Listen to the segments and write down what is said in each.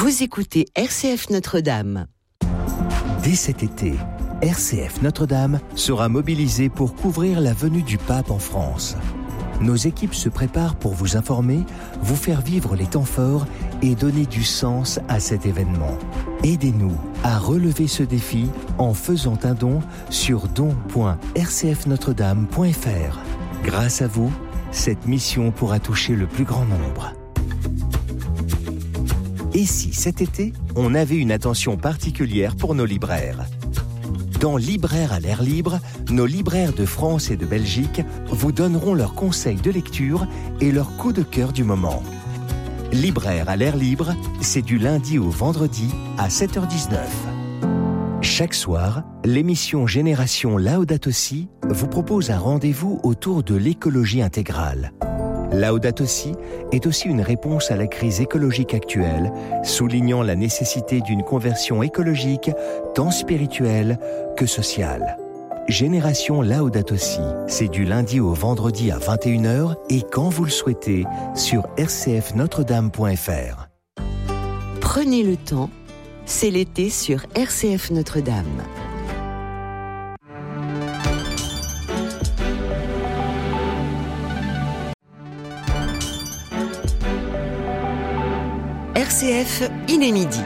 Vous écoutez RCF Notre-Dame. Dès cet été, RCF Notre-Dame sera mobilisée pour couvrir la venue du pape en France. Nos équipes se préparent pour vous informer, vous faire vivre les temps forts et donner du sens à cet événement. Aidez-nous à relever ce défi en faisant un don sur don.rcfnotredame.fr. Grâce à vous, cette mission pourra toucher le plus grand nombre. Et si cet été, on avait une attention particulière pour nos libraires ? Dans Libraires à l'air libre, nos libraires de France et de Belgique vous donneront leurs conseils de lecture et leurs coups de cœur du moment. Libraires à l'air libre, c'est du lundi au vendredi à 7h19. Chaque soir, l'émission Génération Laudato Si vous propose un rendez-vous autour de l'écologie intégrale. Laudato Si est aussi une réponse à la crise écologique actuelle, soulignant la nécessité d'une conversion écologique tant spirituelle que sociale. Génération Laudato Si, c'est du lundi au vendredi à 21h et quand vous le souhaitez sur rcfnotredame.fr. Prenez le temps, c'est l'été sur RCF Notre-Dame. RCF, il est midi.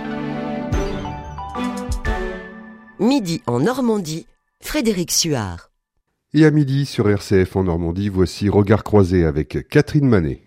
Midi en Normandie, Frédéric Suard. Et à midi sur RCF en Normandie, voici Regard croisé avec Catherine Manet.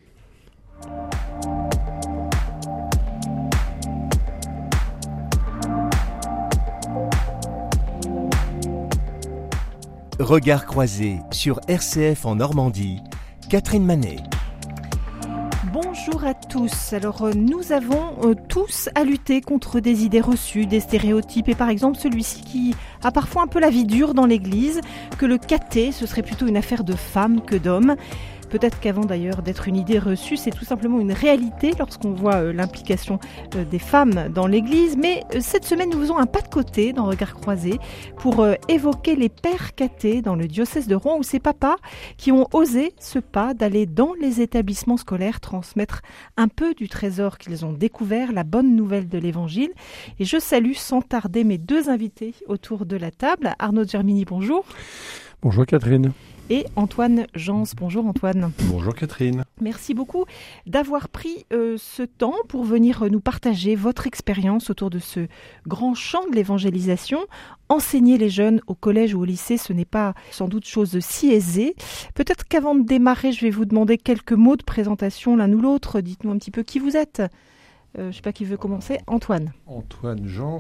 Regard croisé sur RCF en Normandie, Catherine Manet. Bonjour à tous. Alors nous avons tous à lutter contre des idées reçues, des stéréotypes et par exemple celui-ci qui a parfois un peu la vie dure dans l'église, que le caté ce serait plutôt une affaire de femmes que d'hommes. Peut-être qu'avant d'ailleurs d'être une idée reçue, c'est tout simplement une réalité lorsqu'on voit l'implication des femmes dans l'église. Mais cette semaine, nous faisons un pas de côté dans Regard croisé pour évoquer les pères cathés dans le diocèse de Rouen, où ces papas qui ont osé ce pas d'aller dans les établissements scolaires transmettre un peu du trésor qu'ils ont découvert, la bonne nouvelle de l'évangile. Et je salue sans tarder mes deux invités autour de la table. Arnaud Germini, bonjour. Bonjour Catherine. Et Antoine Jans. Bonjour Antoine. Bonjour Catherine. Merci beaucoup d'avoir pris ce temps pour venir nous partager votre expérience autour de ce grand champ de l'évangélisation. Enseigner les jeunes au collège ou au lycée, ce n'est pas sans doute chose si aisée. Peut-être qu'avant de démarrer, je vais vous demander quelques mots de présentation l'un ou l'autre. Dites-nous un petit peu qui vous êtes. Je ne sais pas qui veut commencer. Antoine. Antoine Jans,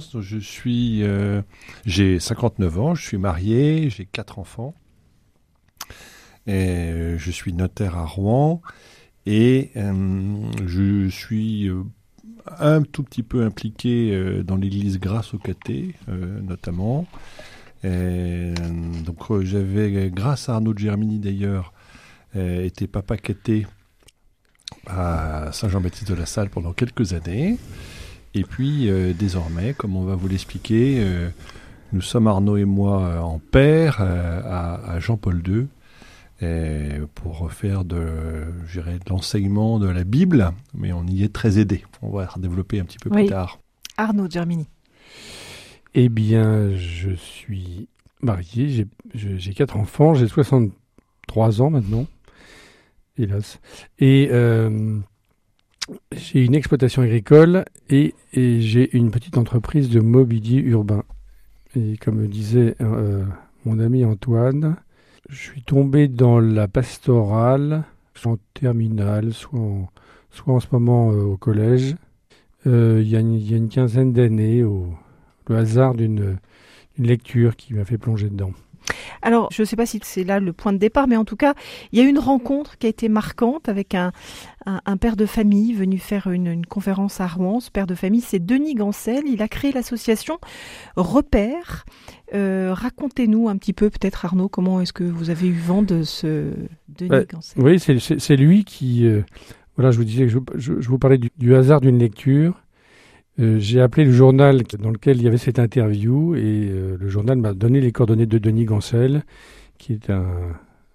j'ai 59 ans, je suis marié, j'ai 4 enfants. Et je suis notaire à Rouen et je suis un tout petit peu impliqué dans l'église grâce au caté, notamment. Et, donc j'avais, grâce à Arnaud Germini d'ailleurs, été papa caté à Saint-Jean-Baptiste de la Salle pendant quelques années. Et puis désormais, comme on va vous l'expliquer, nous sommes Arnaud et moi en pair à Jean-Paul II. Pour faire de l'enseignement de la Bible, mais on y est très aidé. On va développer un petit peu plus tard. Arnaud Germini. Eh bien, je suis marié, j'ai 4 enfants, j'ai 63 ans maintenant, hélas. Et j'ai une exploitation agricole et j'ai une petite entreprise de mobilier urbain. Et comme disait mon ami Antoine, je suis tombé dans la pastorale, soit en terminale, soit en ce moment au collège. Il y a une quinzaine d'années, le hasard d'une lecture qui m'a fait plonger dedans. Alors, je ne sais pas si c'est là le point de départ, mais en tout cas, il y a une rencontre qui a été marquante avec un père de famille venu faire une conférence à Rouen. Ce père de famille, c'est Denis Gancel. Il a créé l'association Repère. Racontez-nous un petit peu, peut-être Arnaud, comment est-ce que vous avez eu vent de ce Denis Gancel ? Oui, c'est lui qui... je vous disais que je vous parlais du hasard d'une lecture. J'ai appelé le journal dans lequel il y avait cette interview et le journal m'a donné les coordonnées de Denis Gancel, qui est un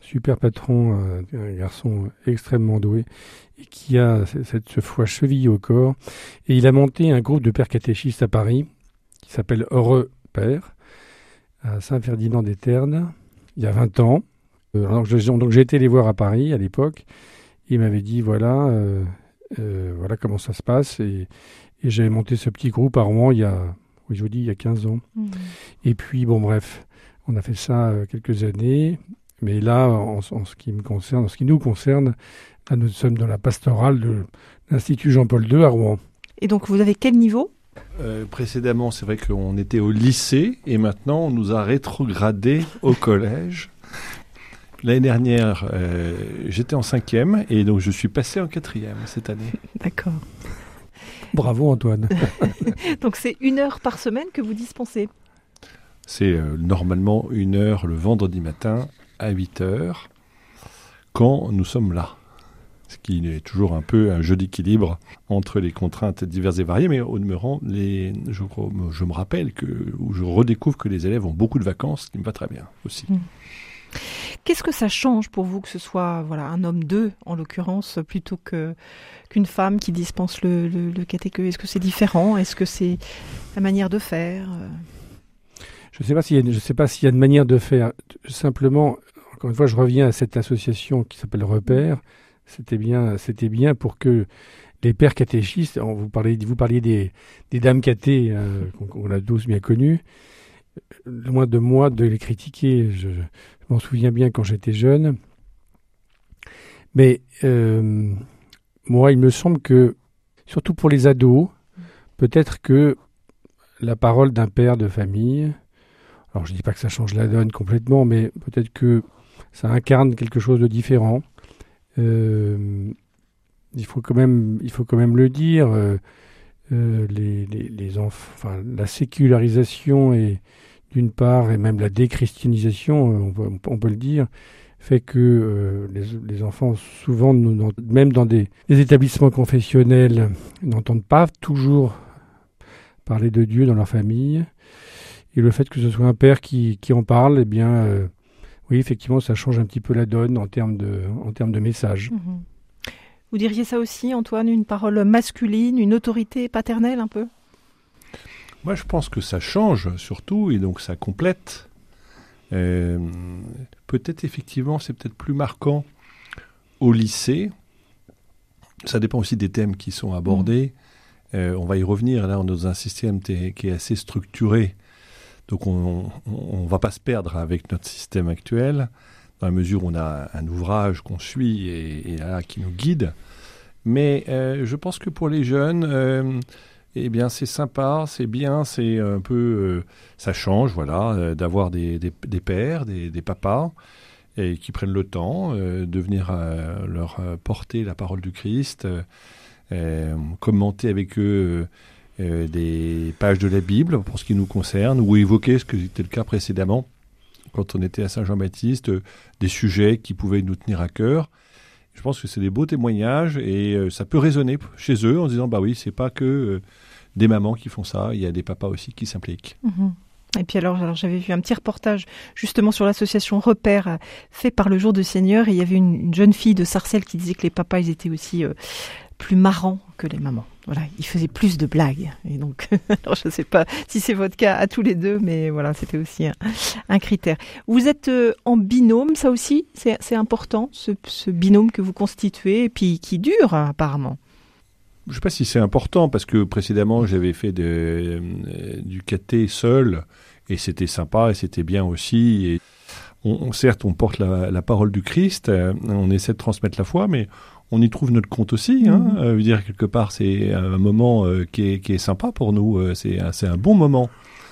super patron, un garçon extrêmement doué, et qui a cette fois cheville au corps. Et il a monté un groupe de pères catéchistes à Paris, qui s'appelle Heureux Pères, à Saint-Ferdinand-des-Ternes, il y a 20 ans. Donc j'ai été les voir à Paris à l'époque. Il m'avait dit voilà comment ça se passe. Et j'avais monté ce petit groupe à Rouen il y a 15 ans. Mmh. Et puis, bon, bref, on a fait ça quelques années. Mais là, en ce qui nous concerne, là, nous sommes dans la pastorale de l'Institut Jean-Paul II à Rouen. Et donc, vous avez quel niveau ? Précédemment, c'est vrai qu'on était au lycée et maintenant, on nous a rétrogradés au collège. L'année dernière, j'étais en 5e et donc je suis passé en 4e cette année. D'accord. Bravo Antoine. Donc c'est 1 heure par semaine que vous dispensez ? C'est normalement 1 heure le vendredi matin à 8h quand nous sommes là. Ce qui est toujours un peu un jeu d'équilibre entre les contraintes diverses et variées, mais au demeurant, je me rappelle ou je redécouvre que les élèves ont beaucoup de vacances, ce qui me va très bien aussi. Qu'est-ce que ça change pour vous que ce soit un homme d'eux, en l'occurrence, plutôt qu'une femme qui dispense le catécheux ? Est-ce que c'est différent ? Est-ce que c'est la manière de faire ? Je ne sais pas s'il y a une manière de faire. Simplement, encore une fois, je reviens à cette association qui s'appelle Repère. C'était bien pour que les pères catéchistes, vous parliez des dames cathées qu'on a tous bien connues, loin de moi de les critiquer. Je m'en souviens bien quand j'étais jeune. Mais moi, il me semble que, surtout pour les ados, peut-être que la parole d'un père de famille, alors je ne dis pas que ça change la donne complètement, mais peut-être que ça incarne quelque chose de différent. Il faut quand même le dire, les enfants, la sécularisation et d'une part, et même la déchristianisation, on peut le dire, fait que les enfants, souvent, même dans des établissements confessionnels, n'entendent pas toujours parler de Dieu dans leur famille. Et le fait que ce soit un père qui en parle, eh bien, oui, effectivement, ça change un petit peu la donne en termes de message. Mmh. Vous diriez ça aussi, Antoine, une parole masculine, une autorité paternelle un peu ? Moi, je pense que ça change surtout, et donc ça complète. Peut-être, effectivement, c'est peut-être plus marquant au lycée. Ça dépend aussi des thèmes qui sont abordés. On va y revenir, là, on est dans un système qui est assez structuré. Donc, on ne va pas se perdre avec notre système actuel, dans la mesure où on a un ouvrage qu'on suit et là, qui nous guide. Mais je pense que pour les jeunes... eh bien, c'est sympa, c'est bien, c'est un peu... ça change, d'avoir des pères, des papas, et qui prennent le temps de venir leur porter la parole du Christ, commenter avec eux des pages de la Bible, pour ce qui nous concerne, ou évoquer, ce que c'était le cas précédemment, quand on était à Saint-Jean-Baptiste, des sujets qui pouvaient nous tenir à cœur. Je pense que c'est des beaux témoignages, et ça peut résonner chez eux en disant, bah oui, c'est pas que... des mamans qui font ça, il y a des papas aussi qui s'impliquent. Mmh. Et puis alors j'avais vu un petit reportage justement sur l'association Repère fait par le Jour du Seigneur, et il y avait une jeune fille de Sarcelles qui disait que les papas ils étaient aussi plus marrants que les mamans. Voilà, ils faisaient plus de blagues. Et donc, alors je ne sais pas si c'est votre cas à tous les deux, mais voilà, c'était aussi un critère. Vous êtes en binôme, ça aussi, c'est important, ce binôme que vous constituez, et puis qui dure apparemment. Je ne sais pas si c'est important, parce que précédemment, j'avais fait du caté seul, et c'était sympa, et c'était bien aussi. Et certes, on porte la parole du Christ, on essaie de transmettre la foi, mais on y trouve notre compte aussi. Je veux dire, quelque part, c'est un moment qui est sympa pour nous, c'est un bon moment.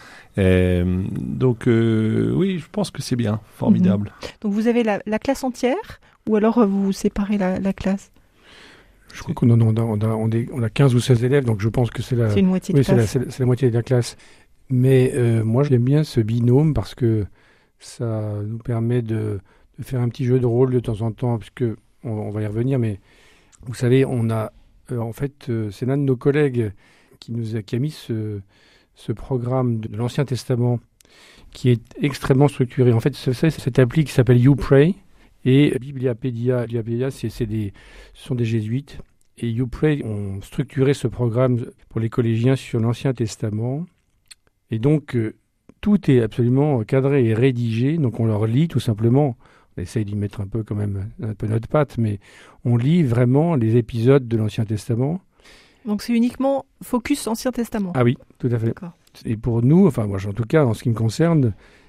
Donc, oui, je pense que c'est bien, formidable. Donc, vous avez la classe entière, ou alors vous séparez la classe ? Je crois qu'on a 15 ou 16 élèves, donc je pense que c'est une moitié de classe. C'est la moitié de la classe. Mais moi, j'aime bien ce binôme parce que ça nous permet de faire un petit jeu de rôle de temps en temps, puisque on va y revenir. Mais vous savez, on a en fait, c'est l'un de nos collègues qui a mis ce programme de l'Ancien Testament qui est extrêmement structuré. En fait, c'est cette appli qui s'appelle YouPray. Et Bibliapédia, ce sont des jésuites. Et YouPray ont structuré ce programme pour les collégiens sur l'Ancien Testament. Et donc, tout est absolument cadré et rédigé. Donc, on leur lit tout simplement. On essaye d'y mettre un peu notre patte, mais on lit vraiment les épisodes de l'Ancien Testament. Donc, c'est uniquement focus Ancien Testament. Ah oui, tout à fait. D'accord. Et pour nous, enfin, moi, en tout cas, en ce qui me concerne,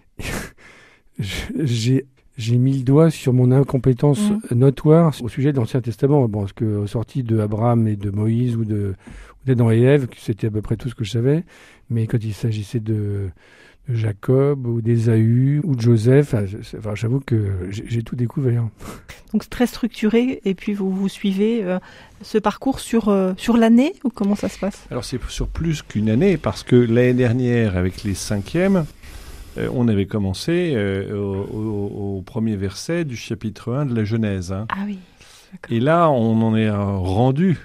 j'ai mis le doigt sur mon incompétence notoire au sujet de l'Ancien Testament. Bon, parce que sorti de Abraham et de Moïse ou d'Adam et Ève, c'était à peu près tout ce que je savais. Mais quand il s'agissait de Jacob ou d'Ésaü ou de Joseph, j'avoue que j'ai tout découvert. Donc c'est très structuré et puis vous suivez ce parcours sur l'année ou comment ça se passe? Alors c'est sur plus qu'une année parce que l'année dernière avec les 5e, on avait commencé au premier verset du chapitre 1 de la Genèse. Hein. Ah oui. D'accord. Et là, on en est rendu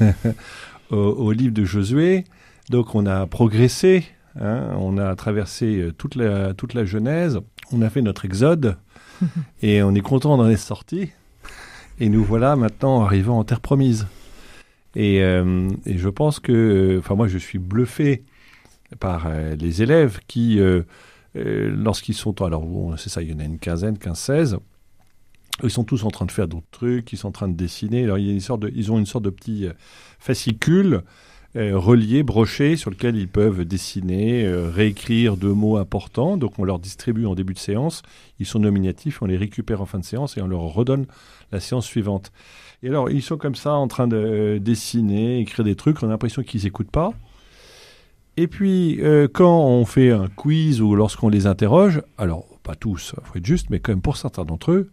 au livre de Josué. Donc, on a progressé. Hein, on a traversé toute la Genèse. On a fait notre exode. Et on est content d'en être sorti. Et nous voilà maintenant arrivant en terre promise. Et je pense que... moi, je suis bluffé par les élèves qui... lorsqu'ils sont... Alors, bon, c'est ça, il y en a une quinzaine, 15-16. Ils sont tous en train de faire d'autres trucs, ils sont en train de dessiner. Alors, ils ont une sorte de petit fascicule relié, broché, sur lequel ils peuvent dessiner, réécrire 2 mots importants. Donc, on leur distribue en début de séance. Ils sont nominatifs, on les récupère en fin de séance et on leur redonne la séance suivante. Et alors, ils sont comme ça en train de dessiner, écrire des trucs. On a l'impression qu'ils n'écoutent pas. Et puis, quand on fait un quiz ou lorsqu'on les interroge, alors, pas tous, il faut être juste, mais quand même pour certains d'entre eux,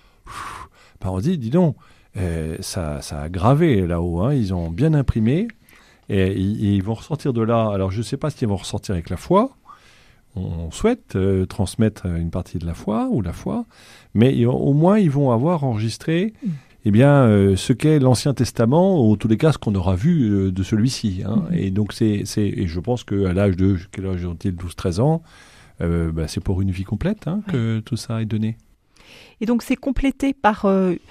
on dit, dis donc, ça a gravé là-haut, hein, ils ont bien imprimé, et ils vont ressortir de là. Alors, je ne sais pas s'ils vont ressortir avec la foi, on souhaite transmettre une partie de la foi, mais au moins, ils vont avoir enregistré ce qu'est l'Ancien Testament, ou en tous les cas, ce qu'on aura vu de celui-ci. Hein. Et donc, et je pense qu'à l'âge de, quel âge ont-ils, 12-13 ans, c'est pour une vie complète que tout ça est donné. Et donc, c'est complété par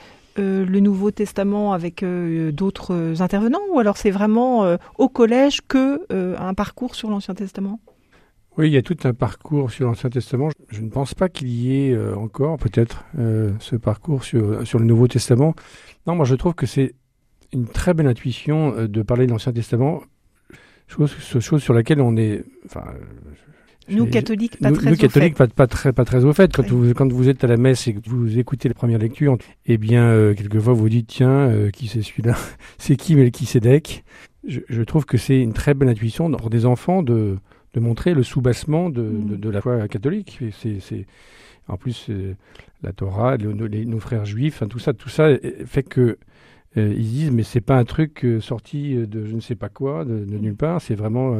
le Nouveau Testament avec d'autres intervenants, ou alors c'est vraiment au collège un parcours sur l'Ancien Testament? Oui, il y a tout un parcours sur l'Ancien Testament. Je ne pense pas qu'il y ait encore, peut-être, ce parcours sur le Nouveau Testament. Non, moi je trouve que c'est une très belle intuition de parler de l'Ancien Testament, chose sur laquelle on est... Nous, catholiques, pas très au fait. Quand vous êtes à la messe et que vous écoutez les premières lectures, eh bien, quelquefois vous dites, tiens, qui c'est celui-là? C'est qui Melchisédek? Je trouve que c'est une très belle intuition pour des enfants de montrer le soubassement de la foi catholique. En plus, la Torah, nos frères juifs, tout ça fait que ils disent, mais c'est pas un truc sorti de je ne sais pas quoi, de nulle part. C'est vraiment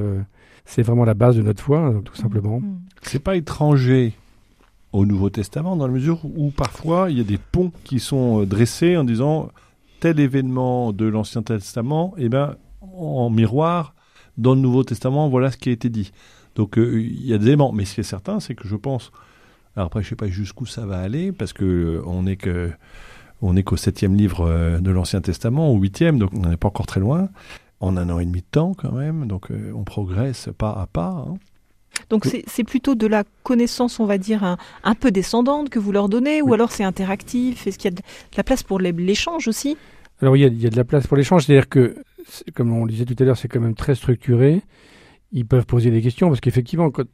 la base de notre foi, tout simplement. C'est pas étranger au Nouveau Testament, dans la mesure où parfois il y a des ponts qui sont dressés en disant tel événement de l'Ancien Testament, en miroir, dans le Nouveau Testament, voilà ce qui a été dit. Donc il y a des éléments, mais ce qui est certain, c'est que je pense... Alors après, je ne sais pas jusqu'où ça va aller, parce qu'on n'est qu'au 7e livre de l'Ancien Testament, au 8e, donc on n'est pas encore très loin. En 1 an et demi de temps, quand même, donc on progresse pas à pas. Hein. Donc c'est plutôt de la connaissance, on va dire, un peu descendante que vous leur donnez, ou alors c'est interactif? Est-ce qu'il y a de la place pour l'échange aussi? Alors il y a de la place pour l'échange, c'est-à-dire que, comme on le disait tout à l'heure, c'est quand même très structuré. Ils peuvent poser des questions, parce qu'effectivement, quand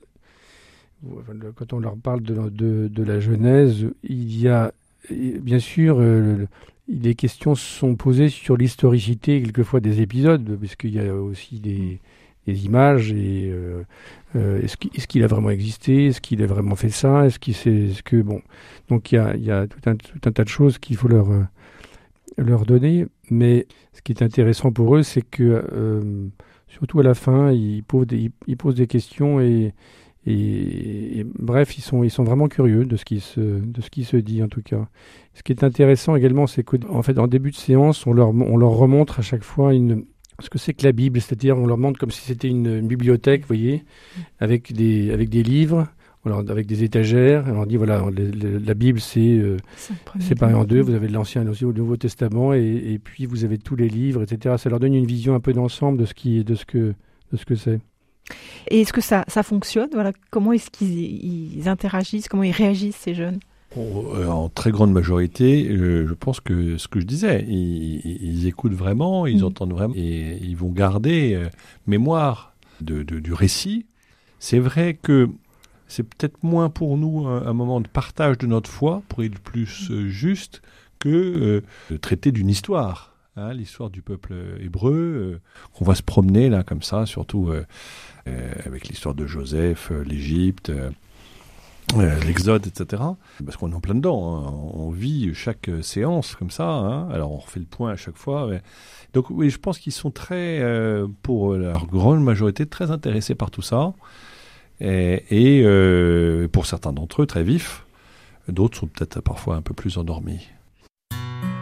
on leur parle de la Genèse, il y a, bien sûr, les questions sont posées sur l'historicité, quelquefois, des épisodes, puisqu'il y a aussi des images, et est-ce qu'il a vraiment existé? Est-ce qu'il a vraiment fait ça? Donc il y a tout un tas de choses qu'il faut leur donner, mais ce qui est intéressant pour eux, c'est que surtout à la fin, ils posent des questions et bref, ils sont vraiment curieux de ce qui se dit, en tout cas. Ce qui est intéressant également, c'est qu'en fait, en début de séance, on leur remontre à chaque fois ce que c'est que la Bible, c'est-à-dire on leur montre comme si c'était une bibliothèque, vous voyez, avec des livres voilà, avec des étagères. On leur dit voilà, la Bible c'est séparé en deux. Vous avez l'Ancien et le Nouveau Testament, et puis vous avez tous les livres, etc. Ça leur donne une vision un peu d'ensemble de ce que c'est. Et est-ce que ça fonctionne? Voilà, comment est-ce qu'ils interagissent, comment ils réagissent, ces jeunes? En très grande majorité, je pense que ce que je disais, ils écoutent vraiment, ils entendent vraiment, et ils vont garder mémoire du récit. C'est vrai que c'est peut-être moins pour nous un moment de partage de notre foi, pour être plus juste, que de traiter d'une histoire. Hein, l'histoire du peuple hébreu, qu'on va se promener là comme ça, surtout avec l'histoire de Joseph, l'Égypte, l'Exode, etc. Parce qu'on est en plein dedans, hein. On vit chaque séance comme ça, hein. Alors on refait le point à chaque fois. Mais... Donc oui, je pense qu'ils sont très, pour la grande majorité, très intéressés par tout ça. Et pour certains d'entre eux, très vifs. D'autres sont peut-être parfois un peu plus endormis.